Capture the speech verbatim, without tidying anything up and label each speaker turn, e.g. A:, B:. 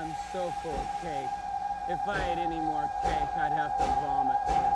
A: I'm so full of cake. If I ate any more cake, I'd have to vomit.